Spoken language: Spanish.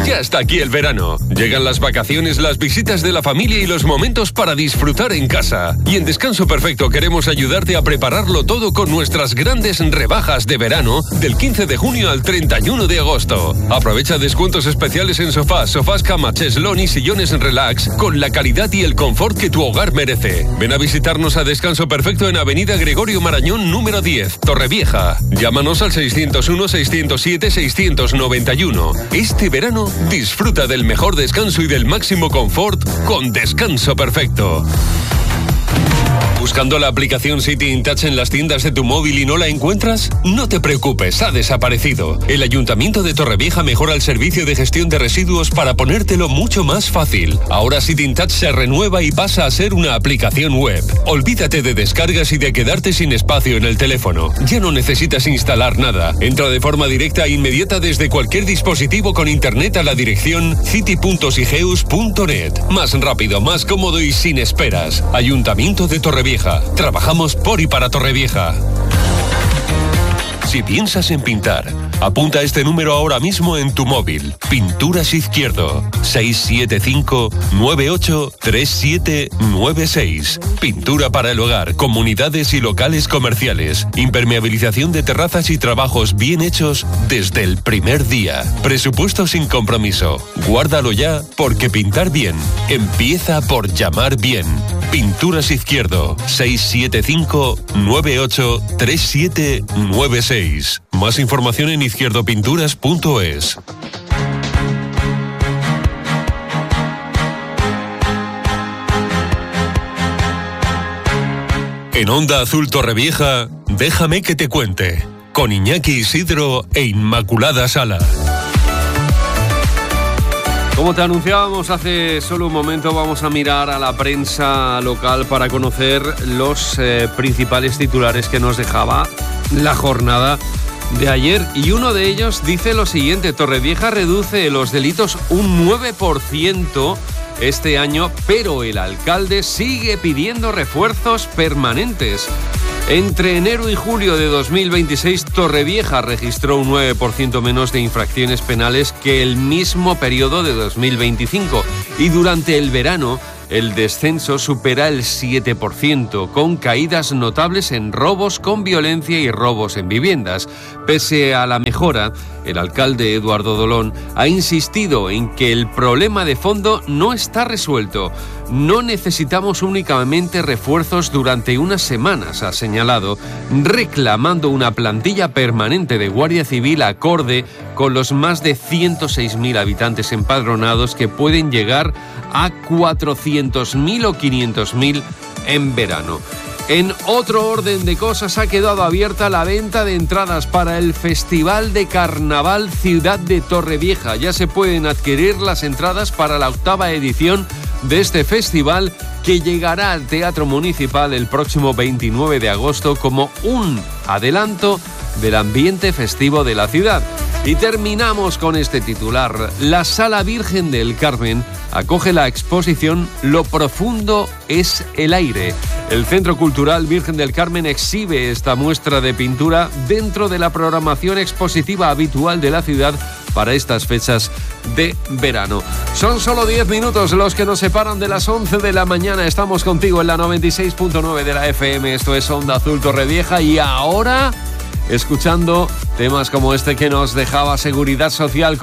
Ya está aquí el verano. Llegan las vacaciones, las visitas de la familia y los momentos para disfrutar en casa. Y en Descanso Perfecto queremos ayudarte a prepararlo todo con nuestras grandes rebajas de verano del 15 de junio al 31 de agosto. Aprovecha descuentos especiales en sofás, cama, cheslón y sillones relax con la calidad y el confort que tu hogar merece. Ven a visitarnos a Descanso Perfecto en Avenida Gregorio Marañón número 10, Torrevieja. Llámanos al 601-607-691. Este verano disfruta del mejor descanso y del máximo confort con Descanso Perfecto. ¿Buscando la aplicación City in Touch en las tiendas de tu móvil y no la encuentras? No te preocupes, ha desaparecido. El Ayuntamiento de Torrevieja mejora el servicio de gestión de residuos para ponértelo mucho más fácil. Ahora City in Touch se renueva y pasa a ser una aplicación web. Olvídate de descargas y de quedarte sin espacio en el teléfono. Ya no necesitas instalar nada. Entra de forma directa e inmediata desde cualquier dispositivo con internet a la dirección city.sigeus.net. Más rápido, más cómodo y sin esperas. Ayuntamiento de Torrevieja. Trabajamos por y para Torrevieja. Si piensas en pintar, apunta este número ahora mismo en tu móvil. Pinturas Izquierdo, 675-983796. Pintura para el hogar, comunidades y locales comerciales. Impermeabilización de terrazas y trabajos bien hechos desde el primer día. Presupuesto sin compromiso. Guárdalo ya, porque pintar bien empieza por llamar bien. Pinturas Izquierdo, 675-983796. Más información en izquierdopinturas.es. En Onda Azul Torrevieja, déjame que te cuente, con Iñaki Isidro e Inmaculada Sala. Como te anunciábamos hace solo un momento, vamos a mirar a la prensa local para conocer los principales titulares que nos dejaba la jornada de ayer. Y uno de ellos dice lo siguiente: Torrevieja reduce los delitos un 9% este año, pero el alcalde sigue pidiendo refuerzos permanentes. Entre enero y julio de 2026, Torrevieja registró un 9% menos de infracciones penales que el mismo periodo de 2025. Y durante el verano, el descenso supera el 7%, con caídas notables en robos con violencia y robos en viviendas. Pese a la mejora, el alcalde Eduardo Dolón ha insistido en que el problema de fondo no está resuelto. No necesitamos únicamente refuerzos durante unas semanas, ha señalado, reclamando una plantilla permanente de Guardia Civil acorde con los más de 106.000 habitantes empadronados que pueden llegar a 400.000 o 500.000 en verano. En otro orden de cosas, ha quedado abierta la venta de entradas para el Festival de Carnaval Ciudad de Torrevieja. Ya se pueden adquirir las entradas para la 8ª edición de este festival, que llegará al Teatro Municipal el próximo 29 de agosto como un adelanto del ambiente festivo de la ciudad. Y terminamos con este titular. La Sala Virgen del Carmen acoge la exposición Lo profundo es el aire. El Centro Cultural Virgen del Carmen exhibe esta muestra de pintura dentro de la programación expositiva habitual de la ciudad para estas fechas de verano. Son solo 10 minutos los que nos separan de las 11 de la mañana. Estamos contigo en la 96.9 de la FM. Esto es Onda Azul Torrevieja, y ahora escuchando temas como este que nos dejaba Seguridad Social